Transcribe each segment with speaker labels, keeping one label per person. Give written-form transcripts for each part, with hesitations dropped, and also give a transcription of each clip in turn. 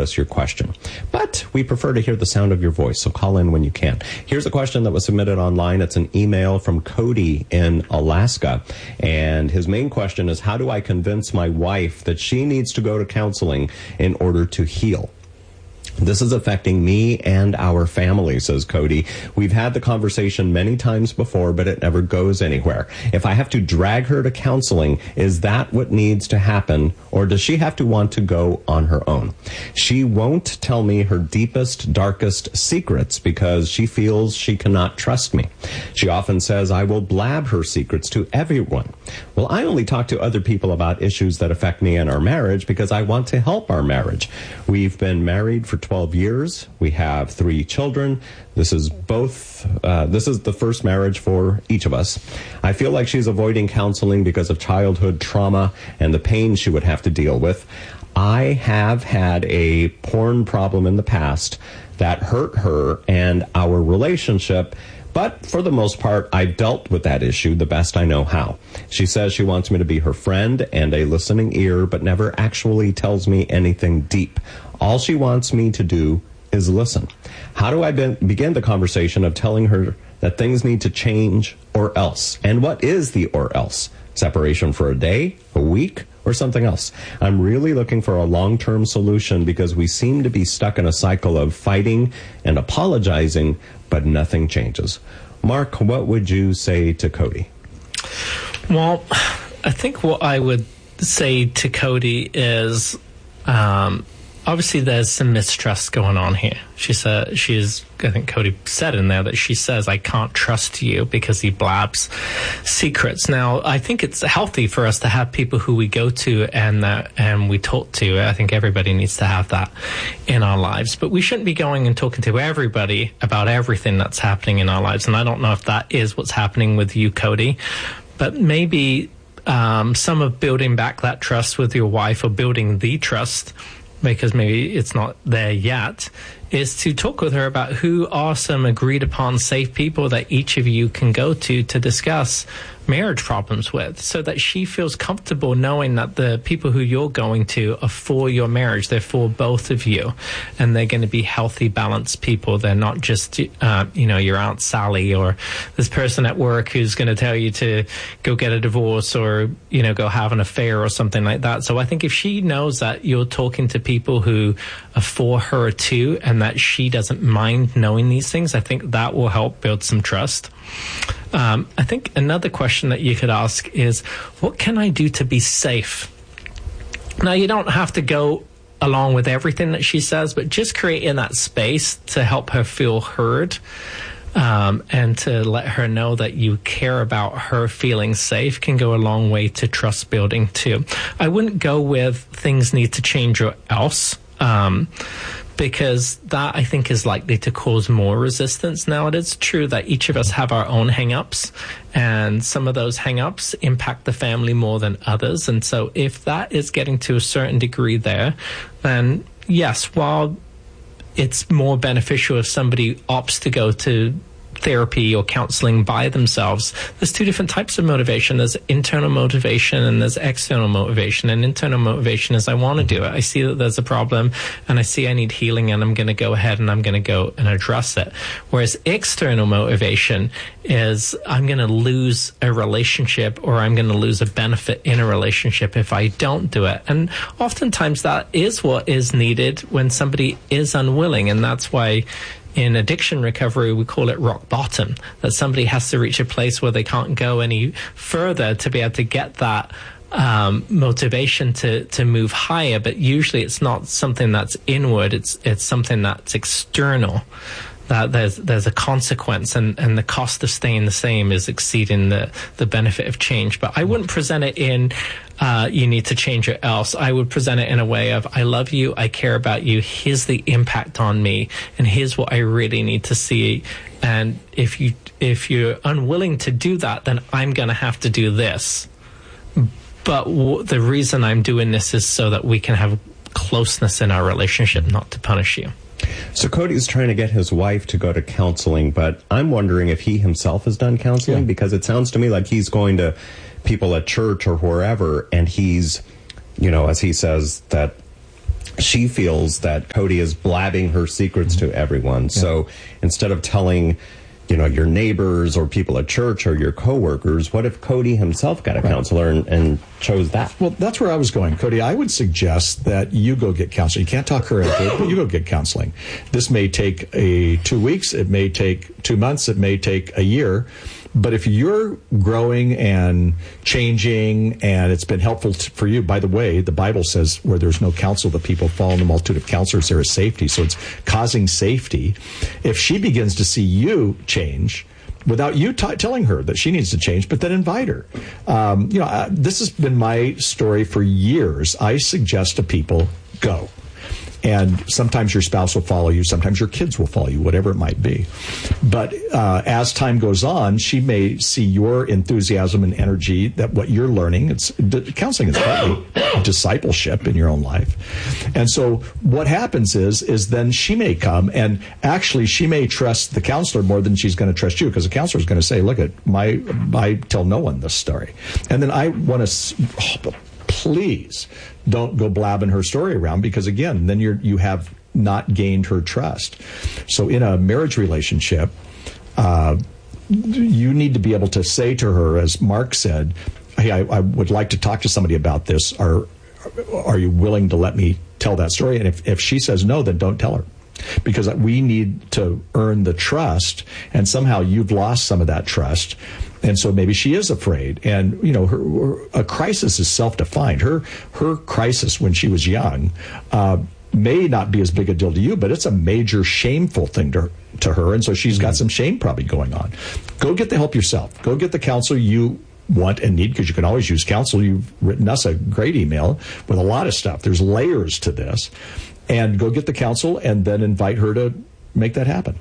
Speaker 1: us your question. But we prefer to hear the sound of your voice, so call in when you can. Here's a question that was submitted online. It's an email from Cody in Alaska. And his main question is, how do I convince my wife that she needs to go to counseling in order to heal? This is affecting me and our family, says Cody. We've had the conversation many times before, but it never goes anywhere. If I have to drag her to counseling, is that what needs to happen, or does she have to want to go on her own? She won't tell me her deepest, darkest secrets because she feels she cannot trust me. She often says I will blab her secrets to everyone. Well, I only talk to other people about issues that affect me and our marriage because I want to help our marriage. We've been married for 12 years. We have 3 children. This is the first marriage for each of us. I feel like she's avoiding counseling because of childhood trauma and the pain she would have to deal with. I have had a porn problem in the past that hurt her and our relationship, but for the most part, I've dealt with that issue the best I know how. She says she wants me to be her friend and a listening ear, but never actually tells me anything deep. All she wants me to do is listen. How do I begin the conversation of telling her that things need to change or else? And what is the or else? Separation for a day, a week, or something else? I'm really looking for a long-term solution because we seem to be stuck in a cycle of fighting and apologizing, but nothing changes. Mark, what would you say to Cody?
Speaker 2: Well, I think what I would say to Cody is, obviously there's some mistrust going on here. I think Cody said in there that she says, I can't trust you because he blabs secrets. Now, I think it's healthy for us to have people who we go to and we talk to. I think everybody needs to have that in our lives. But we shouldn't be going and talking to everybody about everything that's happening in our lives. And I don't know if that is what's happening with you, Cody. But maybe some of building back that trust with your wife, or building the trust, because maybe it's not there yet, is to talk with her about who are some agreed upon safe people that each of you can go to discuss marriage problems with, so that she feels comfortable knowing that the people who you're going to are for your marriage. They're for both of you, and they're going to be healthy, balanced people. They're not just, your Aunt Sally or this person at work who's going to tell you to go get a divorce or, go have an affair or something like that. So I think if she knows that you're talking to people who are for her too, and that she doesn't mind knowing these things, I think that will help build some trust. I think another question that you could ask is, what can I do to be safe? Now, you don't have to go along with everything that she says, but just creating that space to help her feel heard, and to let her know that you care about her feeling safe can go a long way to trust building too. I wouldn't go with things need to change or else, because that, I think, is likely to cause more resistance. Now, it is true that each of us have our own hang-ups, and some of those hang-ups impact the family more than others. And so if that is getting to a certain degree there, then yes, while it's more beneficial if somebody opts to go to therapy or counseling by themselves, there's 2 different types of motivation. There's internal motivation and there's external motivation. And internal motivation is, I want to do it. I see that there's a problem and I see I need healing, and I'm going to go ahead and I'm going to go and address it. Whereas external motivation is, I'm going to lose a relationship, or I'm going to lose a benefit in a relationship if I don't do it. And oftentimes that is what is needed when somebody is unwilling. And that's why in addiction recovery, we call it rock bottom, that somebody has to reach a place where they can't go any further to be able to get that motivation to move higher. But usually it's not something that's inward, it's something that's external, that there's a consequence, and the cost of staying the same is exceeding the benefit of change. But I wouldn't present it in you need to change or else. I would present it in a way of, I love you, I care about you, here's the impact on me, and here's what I really need to see. And if you're unwilling to do that, then I'm going to have to do this. But the reason I'm doing this is so that we can have closeness in our relationship, not to punish you.
Speaker 1: So Cody's trying to get his wife to go to counseling, but I'm wondering if he himself has done counseling, because it sounds to me like he's going to people at church or wherever, and he's, as he says, that she feels that Cody is blabbing her secrets to everyone. So instead of telling, your neighbors or people at church or your coworkers, what if Cody himself got a counselor and chose that?
Speaker 3: Well, that's where I was going, Cody. I would suggest that you go get counseling. You can't talk her into it, but you go get counseling. This may take 2 weeks. It may take 2 months. It may take a year. But if you're growing and changing and it's been helpful for you, by the way, the Bible says where there's no counsel, the people fall in the multitude of counselors, there is safety. So it's causing safety. If she begins to see you change without you telling her that she needs to change, but then invite her. This has been my story for years. I suggest to people, go. And sometimes your spouse will follow you. Sometimes your kids will follow you, whatever it might be. But as time goes on, she may see your enthusiasm and energy, that what you're learning. Counseling is partly discipleship in your own life. And so what happens is then she may come, and actually she may trust the counselor more than she's going to trust you, because the counselor is going to say, look, I tell no one this story. And then I want to... Please don't go blabbing her story around, because again, then you have not gained her trust. So in a marriage relationship, you need to be able to say to her, as Mark said, hey, I would like to talk to somebody about this. Are you willing to let me tell that story? And if she says no, then don't tell her. Because we need to earn the trust, and somehow you've lost some of that trust. And so maybe she is afraid. And, a crisis is self-defined. Her crisis when she was young may not be as big a deal to you, but it's a major shameful thing to her. And so she's got some shame probably going on. Go get the help yourself. Go get the counsel you want and need, because you can always use counsel. You've written us a great email with a lot of stuff. There's layers to this. And go get the counsel and then invite her to make that happen.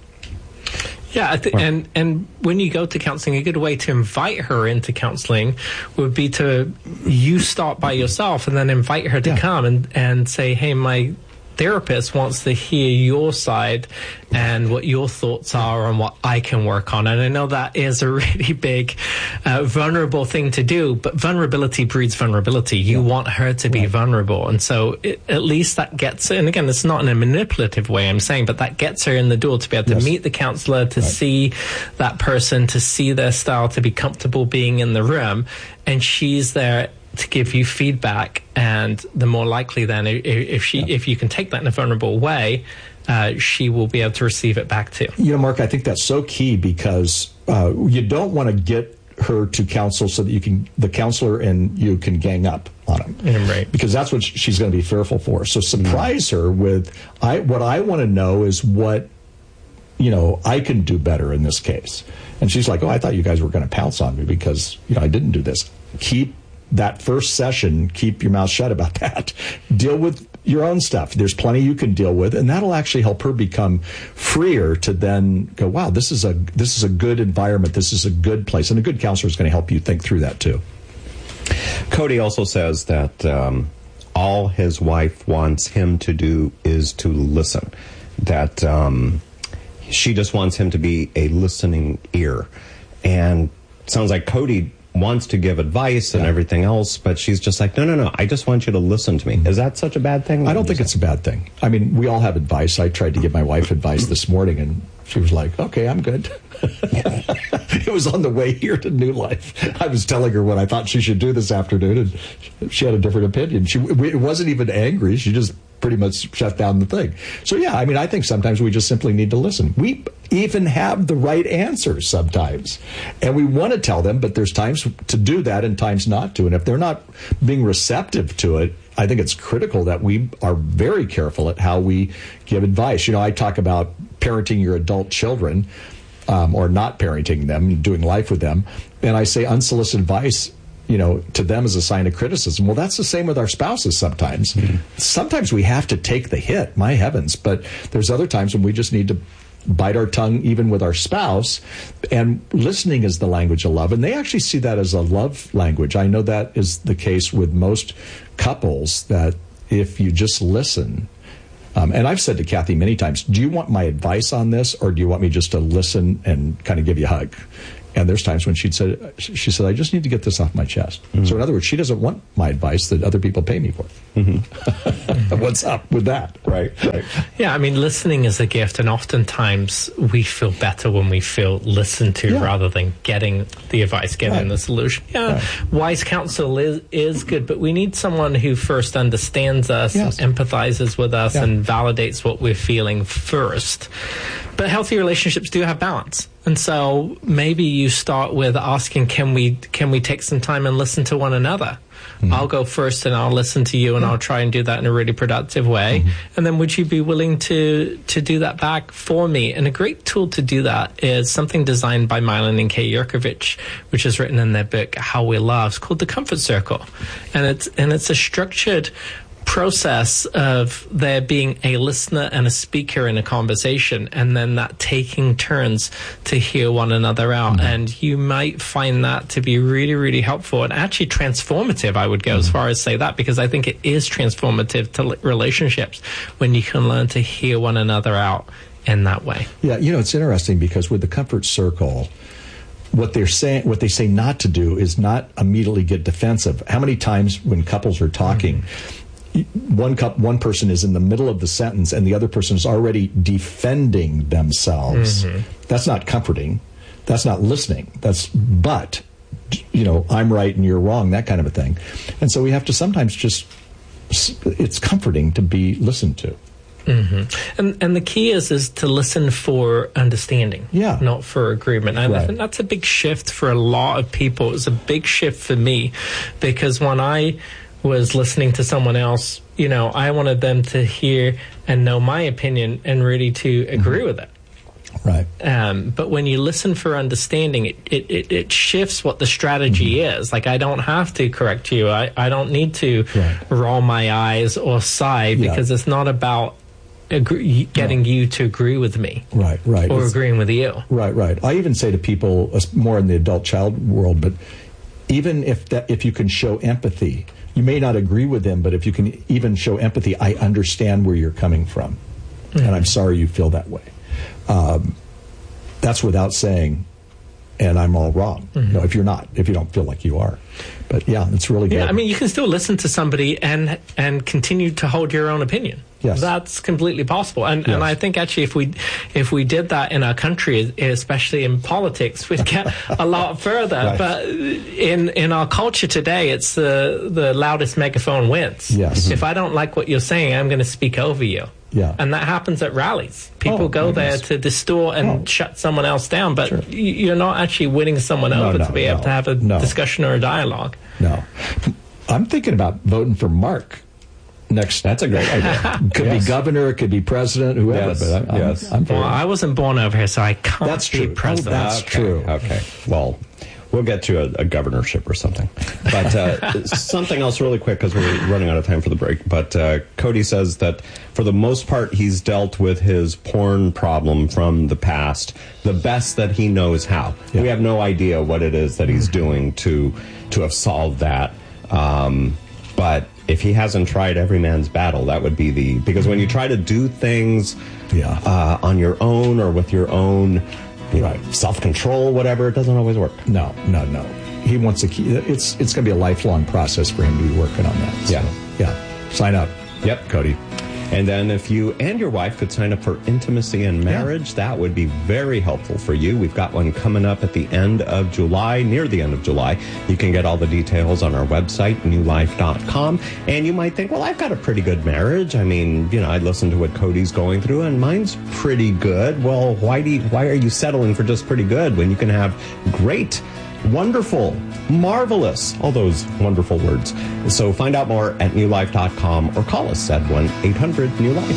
Speaker 2: Yeah, and when you go to counseling, a good way to invite her into counseling would be you start by yourself and then invite her to come and say, hey, my therapist wants to hear your side and what your thoughts are and what I can work on. And I know that is a really big, vulnerable thing to do, but vulnerability breeds vulnerability. You want her to be vulnerable. And so at least that gets her, and again, it's not in a manipulative way I'm saying, but that gets her in the door to be able to meet the counselor, to see that person, to see their style, to be comfortable being in the room. And she's there to give you feedback, and the more likely then, if you can take that in a vulnerable way, she will be able to receive it back too.
Speaker 3: Mark, I think that's so key, because you don't want to get her to counsel so that the counselor and you can gang up on him,
Speaker 2: right?
Speaker 3: Because that's what she's going to be fearful for. So surprise her with, what I want to know is what I can do better in this case. And she's like, oh, I thought you guys were going to pounce on me because I didn't do this. Keep that first session, keep your mouth shut about that. Deal with your own stuff. There's plenty you can deal with, and that'll actually help her become freer to then go, wow, this is a good environment. This is a good place. And a good counselor is going to help you think through that too.
Speaker 1: Cody also says that all his wife wants him to do is to listen. That she just wants him to be a listening ear. And sounds like Cody wants to give advice and everything else, but she's just like, no, I just want you to listen to me. Is that such a bad thing?
Speaker 3: I don't think it's a bad thing. I mean, we all have advice. I tried to give my wife advice this morning, and she was like, okay, I'm good. It was on the way here to New Life. I was telling her what I thought she should do this afternoon, and she had a different opinion. It wasn't even angry. She just pretty much shut down the thing. So, yeah, I mean, I think sometimes we just simply need to listen. We even have the right answers sometimes, and we want to tell them, but there's times to do that and times not to. And if they're not being receptive to it, I think it's critical that we are very careful at how we give advice. I talk about parenting your adult children, or not parenting them, doing life with them, and I say unsolicited advice, to them is a sign of criticism. Well, that's the same with our spouses sometimes. Mm-hmm. Sometimes we have to take the hit, my heavens, but there's other times when we just need to bite our tongue even with our spouse, and listening is the language of love, and they actually see that as a love language. I know that is the case with most couples, that if you just listen, and I've said to Kathy many times, do you want my advice on this, or do you want me just to listen and kind of give you a hug? And there's times when she said, I just need to get this off my chest. So in other words, she doesn't want my advice that other people pay me for. What's up with that?
Speaker 1: Right.
Speaker 2: Yeah, I mean, listening is a gift, and oftentimes we feel better when we feel listened to rather than getting the advice, getting the solution. Yeah, wise counsel is good, but we need someone who first understands us, empathizes with us, and validates what we're feeling first. But healthy relationships do have balance. And so maybe you start with asking, can we take some time and listen to one another? I'll go first and I'll listen to you, and I'll try and do that in a really productive way. And then would you be willing to do that back for me? And a great tool to do that is something designed by Milan and Kay Yerkovich, which is written in their book, How We Love. It's called the Comfort Circle. And it's a structured process of there being a listener and a speaker in a conversation, and then that taking turns to hear one another out. And you might find that to be really, really helpful and actually transformative. I would go as far as say that, because I think it is transformative to relationships when you can learn to hear one another out in that way.
Speaker 3: Yeah, it's interesting because with the Comfort Circle, what they say not to do is not immediately get defensive. How many times when couples are talking, one person is in the middle of the sentence and the other person is already defending themselves. That's not comforting. That's not listening. But I'm right and you're wrong, that kind of a thing. And so we have to sometimes it's comforting to be listened to.
Speaker 2: And the key is to listen for understanding, not for agreement. And I think that's a big shift for a lot of people. It was a big shift for me, because when I was listening to someone else, I wanted them to hear and know my opinion and really to agree with it.
Speaker 3: Right.
Speaker 2: But when you listen for understanding, it shifts what the strategy is. Like, I don't have to correct you. I don't need to roll my eyes or sigh, because it's not about getting you to agree with me. Right. Or agreeing with you.
Speaker 3: Right. I even say to people, more in the adult-child world, but even if you can show empathy, you may not agree with them, but if you can even show empathy, I understand where you're coming from, and I'm sorry you feel that way. That's without saying, and I'm all wrong. If you don't feel like you are. But yeah, it's really good.
Speaker 2: Yeah, I mean, you can still listen to somebody and continue to hold your own opinion.
Speaker 3: Yes.
Speaker 2: That's completely possible. And I think actually if we did that in our country, especially in politics, we'd get a lot further. But in our culture today, it's the loudest megaphone wins.
Speaker 3: Yes.
Speaker 2: If I don't like what you're saying, I'm going to speak over you.
Speaker 3: Yeah.
Speaker 2: And that happens at rallies. People go there to distort and shut someone else down, but you're not actually winning someone over to be able to have a discussion or a dialogue.
Speaker 3: No. I'm thinking about voting for Mark next.
Speaker 1: That's a great idea.
Speaker 3: Could be governor, it could be president, whoever.
Speaker 1: Yes.
Speaker 3: I'm
Speaker 2: well, I wasn't born over here, so I can't be president.
Speaker 3: That's true.
Speaker 1: Okay. Well, we'll get to a governorship or something. But something else really quick, because we're running out of time for the break. But Cody says that for the most part, he's dealt with his porn problem from the past the best that he knows how. Yeah. We have no idea what it is that he's doing to have solved that. But if he hasn't tried every man's battle, that would be because when you try to do things on your own or with your own self-control, whatever, it doesn't always work.
Speaker 3: No. He wants to keep it's going to be a lifelong process for him to be working on that. So, sign up.
Speaker 1: Yep, Cody. And then if you and your wife could sign up for Intimacy and Marriage, that would be very helpful for you. We've got one coming up at the end of July, near the end of July. You can get all the details on our website, newlife.com. And you might think, well, I've got a pretty good marriage. I mean, I listened to what Cody's going through, and mine's pretty good. Well, why are you settling for just pretty good when you can have great, wonderful, marvelous, all those wonderful words? So find out more at newlife.com or call us at 1-800-NEW-LIFE.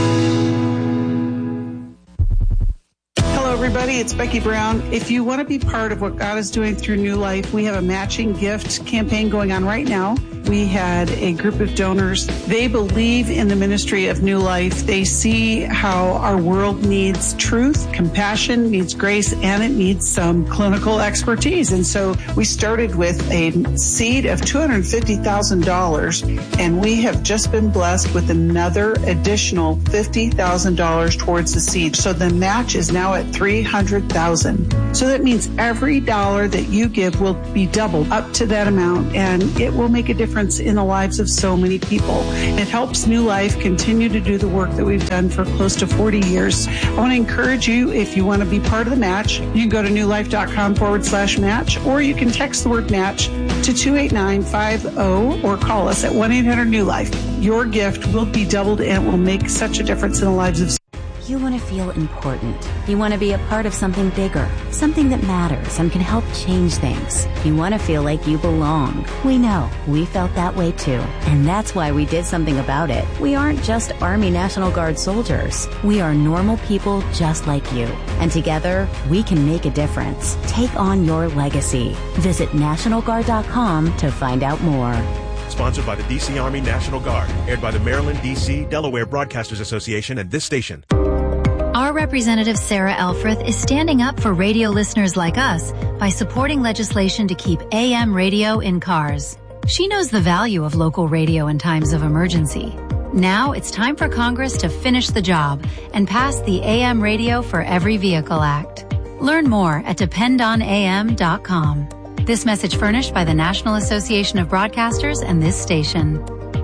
Speaker 4: Hello, everybody. It's Becky Brown. If you want to be part of what God is doing through New Life, we have a matching gift campaign going on right now. we had a group of donors. They believe in the ministry of New Life. They see how our world needs truth, compassion, needs grace, and it needs some clinical expertise. And so we started with a seed of $250,000, and we have just been blessed with another additional $50,000 towards the seed. So the match is now at $300,000. So that means every dollar that you give will be doubled up to that amount, and it will make a difference in the lives of so many people. It helps New Life continue to do the work that we've done for close to 40 years. I want to encourage you, if you want to be part of the match, you can go to newlife.com/match, or you can text the word match to 28950 or call us at 1-800-NEW-LIFE. Your gift will be doubled and will make such a difference in the lives of
Speaker 5: You want to feel important. You want to be a part of something bigger, something that matters and can help change things. You want to feel like you belong. We know. We felt that way too. And that's why we did something about it. We aren't just Army National Guard soldiers. We are normal people just like you. And together, we can make a difference. Take on your legacy. Visit NationalGuard.com to find out more.
Speaker 6: Sponsored by the D.C. Army National Guard. Aired by the Maryland, D.C., Delaware Broadcasters Association and this station.
Speaker 7: Our Representative Sarah Elfreth is standing up for radio listeners like us by supporting legislation to keep AM radio in cars. She knows the value of local radio in times of emergency. Now it's time for Congress to finish the job and pass the AM Radio for Every Vehicle Act. Learn more at dependonam.com. This message furnished by the National Association of Broadcasters and this station.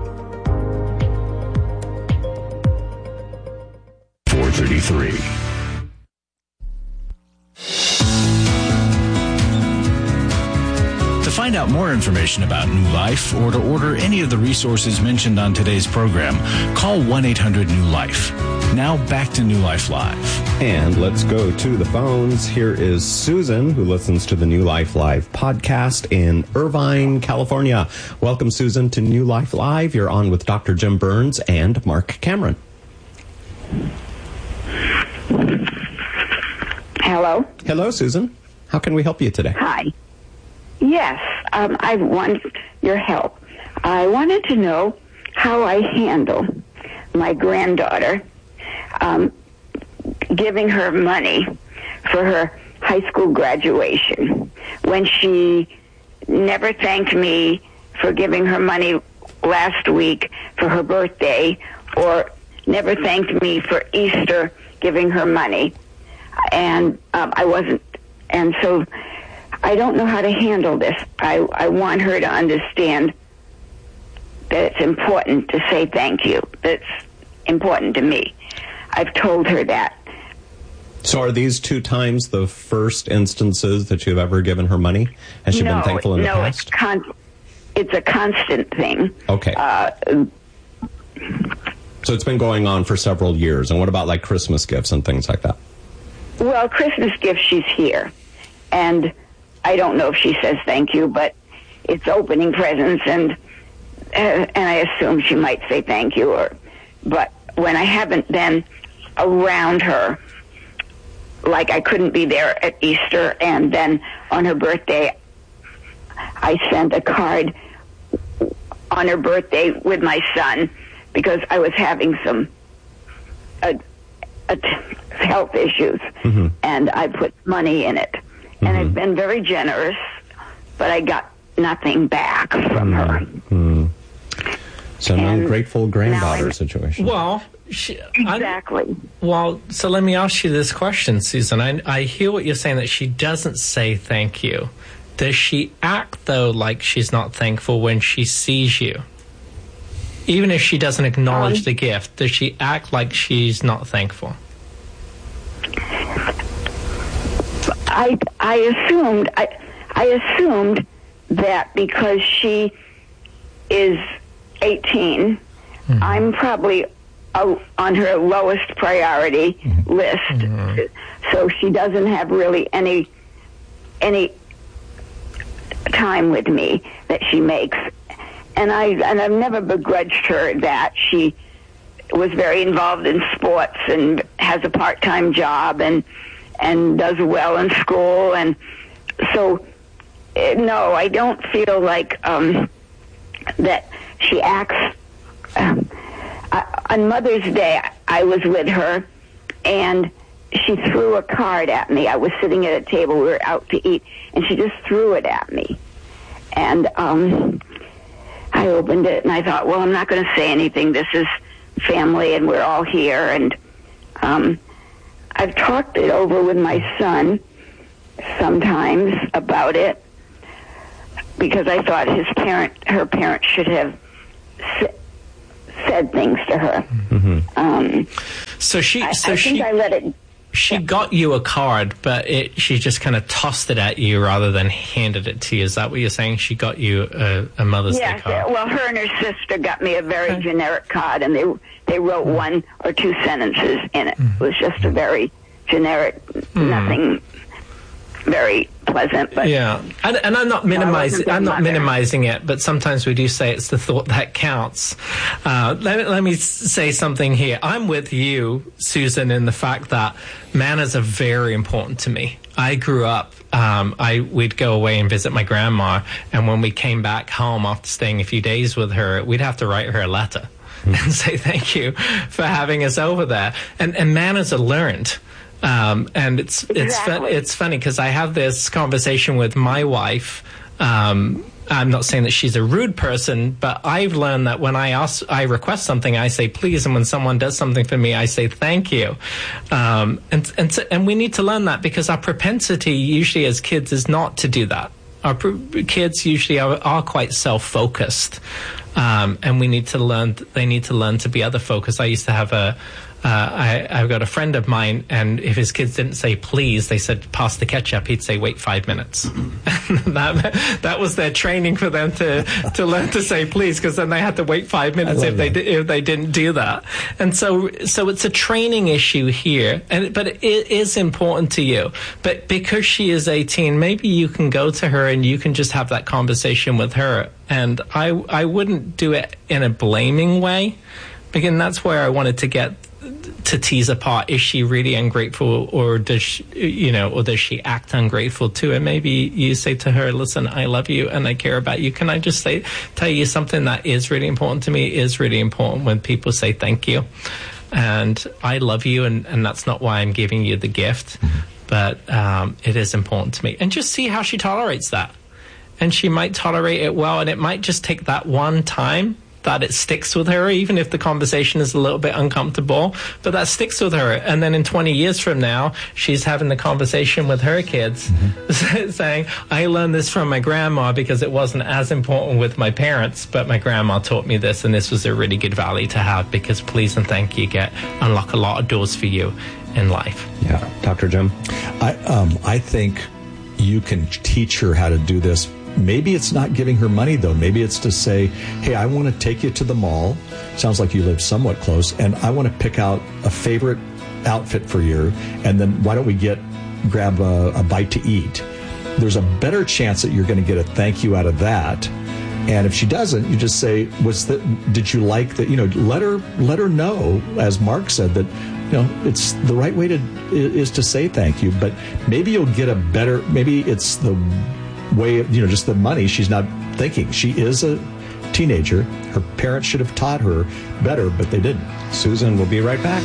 Speaker 8: 433. To find out more information about New Life or to order any of the resources mentioned on today's program, call 1-800-NEW-LIFE. Now back to New Life Live.
Speaker 1: And let's go to the phones. Here is Susan, who listens to the New Life Live podcast in Irvine, California. Welcome, Susan, to New Life Live. You're on with Dr. Jim Burns and Mark Cameron.
Speaker 9: Hello?
Speaker 1: Hello, Susan. How can we help you today?
Speaker 9: Hi. Yes, I want your help. I wanted to know how I handle my granddaughter giving her money for her high school graduation when she never thanked me for giving her money last week for her birthday, or never thanked me for Easter giving her money. And I wasn't, and so I don't know how to handle this. I want her to understand that it's important to say thank you. That's important to me. I've told her that.
Speaker 1: So are these two times the first instances that you've ever given her money? Has she been thankful in the past?
Speaker 9: It's a constant thing.
Speaker 1: Okay. So it's been going on for several years. And what about like Christmas gifts and things like that?
Speaker 9: Well, Christmas gifts, she's here. And I don't know if she says thank you, but it's opening presents, and I assume she might say thank you. But when I haven't been around her, like I couldn't be there at Easter, and then on her birthday, I sent a card on her birthday with my son because I was having some health issues, and I put money in it. And I've been very generous, but I got nothing back from her.
Speaker 1: So an ungrateful granddaughter situation.
Speaker 2: Well,
Speaker 9: exactly.
Speaker 2: So let me ask you this question, Susan. I hear what you're saying, that she doesn't say thank you. Does she act, though, like she's not thankful when she sees you? Even if she doesn't acknowledge the gift, does she act like she's not thankful?
Speaker 9: I assumed that because she is 18, I'm probably on her lowest priority list, so she doesn't have really any time with me that she makes, and I've never begrudged her that. She was very involved in sports and has a part-time job and does well in school, and so no, I don't feel like that that she acts. On Mother's Day, I was with her, and she threw a card at me. I was sitting at a table. We were out to eat, and she just threw it at me. And I opened it, and I thought, well, I'm not going to say anything. This is family, and we're all here. And I've talked it over with my son sometimes about it, because I thought her parents should have said things to her.
Speaker 2: Mm-hmm. So
Speaker 9: I let it.
Speaker 2: She got you a card, but she just kind of tossed it at you rather than handed it to you. Is that what you're saying? She got you a Mother's Day card?
Speaker 9: Well, her and her sister got me a very generic card, and they wrote one or two sentences in it. It was just a very generic, nothing very pleasant. But
Speaker 2: yeah, and I'm not minimizing. I'm not minimizing it, but sometimes we do say it's the thought that counts. Let me say something here. I'm with you, Susan, in the fact that manners are very important to me. I grew up. We'd go away and visit my grandma, and when we came back home after staying a few days with her, we'd have to write her a letter and say thank you for having us over there. And manners are learned. And it's funny because I have this conversation with my wife. I'm not saying that she's a rude person, but I've learned that when I request something, I say please, and when someone does something for me, I say thank you. And we need to learn that, because our propensity usually as kids is not to do that. Our kids usually are quite self-focused, and we need to learn. They need to learn to be other focused. I used to have I've got a friend of mine, and if his kids didn't say please, they said pass the ketchup, he'd say wait 5 minutes. that was their training for them to learn to say please, because then they had to wait 5 minutes if they didn't do that. And so it's a training issue here, but it is important to you. But because she is 18, maybe you can go to her and you can just have that conversation with her. And I wouldn't do it in a blaming way. Again, that's where I wanted to get to tease apart. Is she really ungrateful, or does she act ungrateful too? And maybe you say to her, listen, I love you and I care about you. Can I just tell you something that is really important to me? It is really important when people say thank you. And I love you, and that's not why I'm giving you the gift, but it is important to me. And just see how she tolerates that. And she might tolerate it well, and it might just take that one time that it sticks with her, even if the conversation is a little bit uncomfortable, but that sticks with her. And then in 20 years from now, she's having the conversation with her kids, saying, I learned this from my grandma because it wasn't as important with my parents, but my grandma taught me this, and this was a really good value to have, because please and thank you unlock a lot of doors for you in life.
Speaker 1: Yeah. Dr. Jim?
Speaker 3: I think you can teach her how to do this. Maybe it's not giving her money, though. Maybe it's to say, hey, I want to take you to the mall. Sounds like you live somewhat close. And I want to pick out a favorite outfit for you. And then why don't we grab a bite to eat? There's a better chance that you're going to get a thank you out of that. And if she doesn't, you just say, did you like that? Let her know, as Mark said, that, it's the right way is to say thank you. But maybe you'll get maybe it's the way of, just the money. She's not thinking. She is a teenager. Her parents should have taught her better, but they didn't.
Speaker 1: Susan will be right back.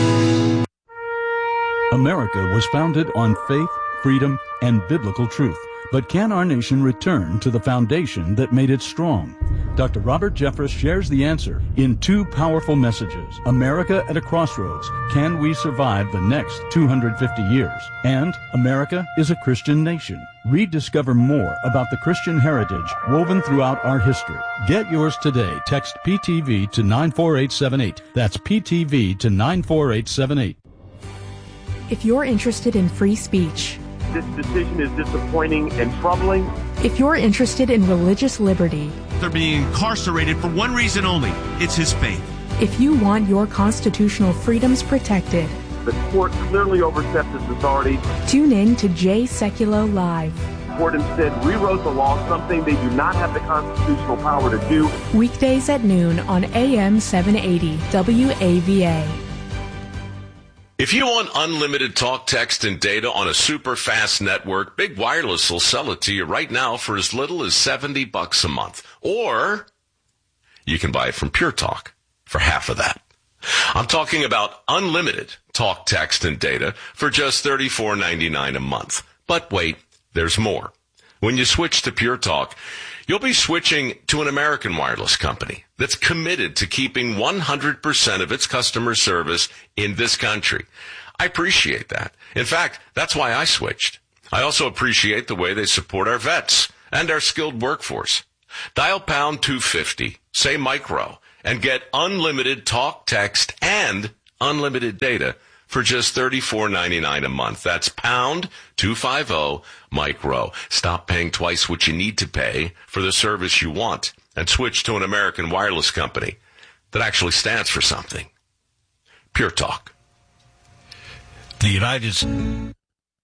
Speaker 10: America was founded on faith, freedom, and biblical truth. But can our nation return to the foundation that made it strong? Dr. Robert Jeffress shares the answer in two powerful messages. America at a Crossroads. Can we survive the next 250 years? And America is a Christian nation. Rediscover more about the Christian heritage woven throughout our history. Get yours today. Text PTV to 94878. That's PTV to 94878.
Speaker 11: If you're interested in free speech,
Speaker 12: this decision is disappointing and troubling.
Speaker 11: If you're interested in religious liberty,
Speaker 13: they're being incarcerated for one reason only. It's his faith.
Speaker 11: If you want your constitutional freedoms protected,
Speaker 12: the court clearly overstepped its authority.
Speaker 11: Tune in to Jay Sekulow Live.
Speaker 12: The court instead rewrote the law, something they do not have the constitutional power to do.
Speaker 11: Weekdays at noon on AM 780 WAVA.
Speaker 14: If you want unlimited talk, text, and data on a super fast network, Big Wireless will sell it to you right now for as little as $70 a month. Or you can buy it from Pure Talk for half of that. I'm talking about unlimited talk, text, and data for just $34.99 a month. But wait, there's more. When you switch to Pure Talk, you'll be switching to an American wireless company that's committed to keeping 100% of its customer service in this country. I appreciate that. In fact, that's why I switched. I also appreciate the way they support our vets and our skilled workforce. Dial pound 250, say micro, and get unlimited talk, text, and unlimited data for just $34.99 a month. That's pound 250 micro. Stop paying twice what you need to pay for the service you want and switch to an American wireless company that actually stands for something. Pure Talk.
Speaker 8: The United States.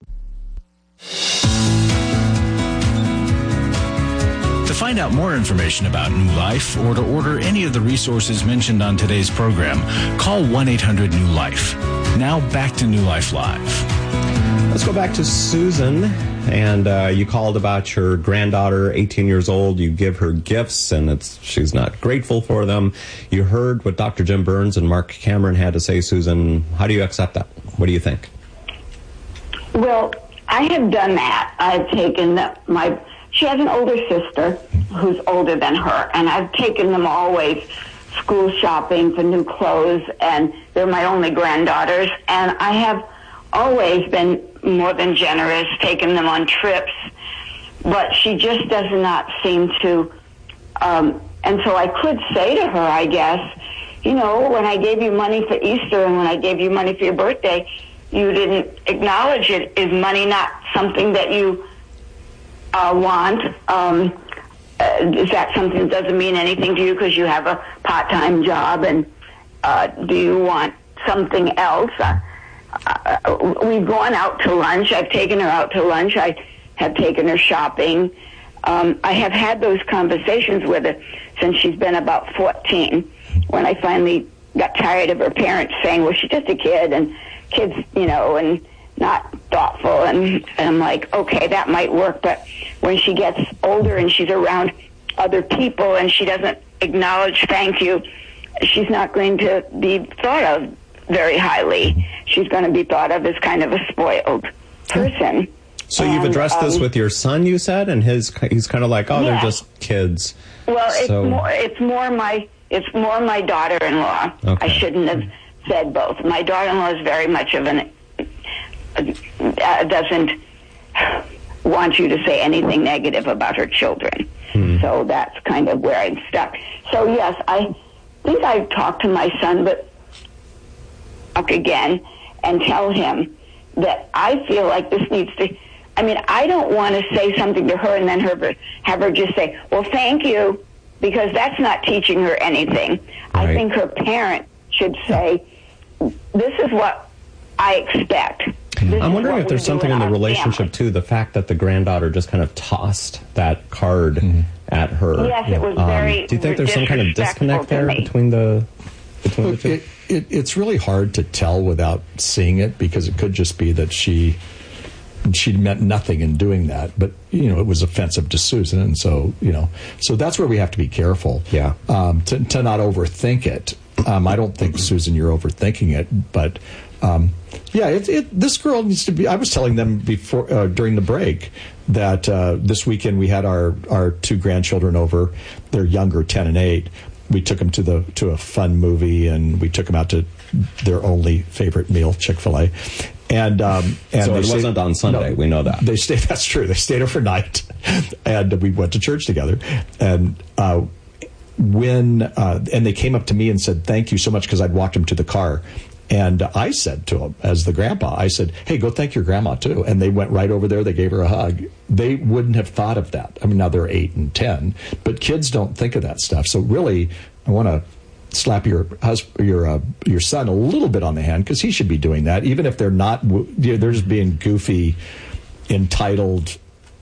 Speaker 8: To find out more information about New Life or to order any of the resources mentioned on today's program, call 1-800-NEW-LIFE. Now back to New Life Live.
Speaker 1: Let's go back to Susan. And you called about your granddaughter, 18 years old. You give her gifts, and she's not grateful for them. You heard what Dr. Jim Burns and Mark Cameron had to say, Susan. How do you accept that? What do you think?
Speaker 9: Well, I have done that. I've taken she has an older sister who's older than her, and I've taken them always school shopping for new clothes, and they're my only granddaughters, and I have always been more than generous, taking them on trips, but she just does not seem to, and so I could say to her, I guess, when I gave you money for Easter and when I gave you money for your birthday, you didn't acknowledge it. Is money not something that you want? Is that something that doesn't mean anything to you because you have a part-time job? And do you want something else? We've gone out to lunch. I've taken her out to lunch. I have taken her shopping. I have had those conversations with her since she's been about 14, when I finally got tired of her parents saying, well, she's just a kid, and kids, and not thoughtful. And I'm like, okay, that might work. But when she gets older and she's around other people and she doesn't acknowledge thank you, she's not going to be thought of very highly. She's going to be thought of as kind of a spoiled person.
Speaker 1: So you've addressed this with your son, you said, and he's kind of like, they're just kids.
Speaker 9: Well, it's more my daughter-in-law. Okay. I shouldn't have said both. My daughter-in-law is very much of doesn't want you to say anything negative about her children. So that's kind of where I'm stuck. So yes, I think I've talked to my son, but again, and tell him that I feel like this needs to, I don't want to say something to her and then have her just say, well, thank you, because that's not teaching her anything. Right. I think her parent should say, this is what I expect.
Speaker 1: I'm wondering if there's something in the relationship, too, the fact that the granddaughter just kind of tossed that card at her.
Speaker 9: Yes, it was very
Speaker 1: do you think there's some kind of disconnect there between the two?
Speaker 3: It's really hard to tell without seeing it, because it could just be that she meant nothing in doing that, but it was offensive to Susan, and so so that's where we have to be careful. Yeah, to not overthink it. I don't think, Susan, you're overthinking it, but this girl needs to be. I was telling them before during the break that this weekend we had our two grandchildren over. They're younger, 10 and 8. We took them to a fun movie, and we took them out to their only favorite meal, Chick-fil-A. And so
Speaker 1: it wasn't on Sunday. No, we know that.
Speaker 3: That's true. They stayed overnight, and we went to church together. And and they came up to me and said, thank you so much, because I'd walked them to the car. And I said to them, as the grandpa, I said, hey, go thank your grandma, too. And they went right over there. They gave her a hug. They wouldn't have thought of that. Now they're 8 and 10, but kids don't think of that stuff. So really, I want to slap your son a little bit on the hand, because he should be doing that, even if they're not. They're just being goofy, entitled,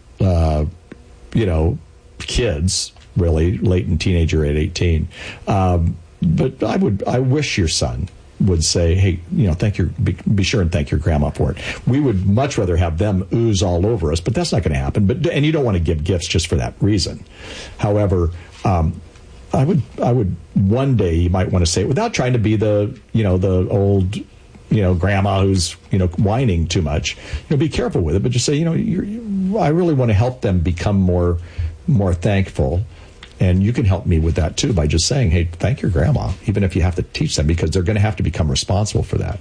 Speaker 3: kids, really, latent teenager at 18. But I wish your son would say, hey, be sure and thank your grandma for it. We would much rather have them ooze all over us, but that's not going to happen. And you don't want to give gifts just for that reason. However, I would one day you might want to say it without trying to be the old, grandma who's, whining too much. Be careful with it, but just say, I really want to help them become more thankful. And you can help me with that too by just saying, hey, thank your grandma, even if you have to teach them, because they're going to have to become responsible for that.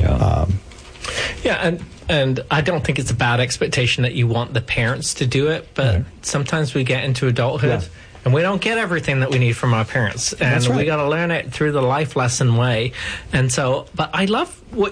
Speaker 2: Yeah. And I don't think it's a bad expectation that you want the parents to do it, but sometimes we get into adulthood and we don't get everything that we need from our parents. And we got to learn it through the life lesson way. And so, but I love what